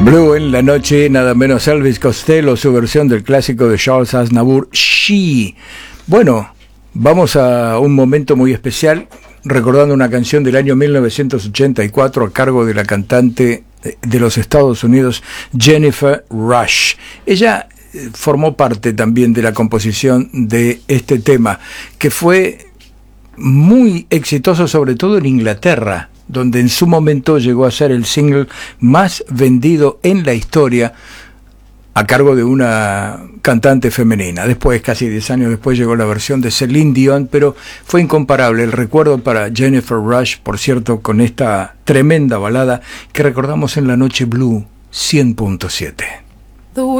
Blue en la noche, nada menos Elvis Costello, su versión del clásico de Charles Aznavour, She. Bueno, vamos a un momento muy especial, recordando una canción del año 1984 a cargo de la cantante de los Estados Unidos, Jennifer Rush. Ella formó parte también de la composición de este tema, que fue muy exitoso, sobre todo en Inglaterra, donde en su momento llegó a ser el single más vendido en la historia, a cargo de una cantante femenina. Después, casi 10 años después, llegó la versión de Celine Dion, pero fue incomparable el recuerdo para Jennifer Rush, por cierto, con esta tremenda balada que recordamos en la noche Blue 100.7.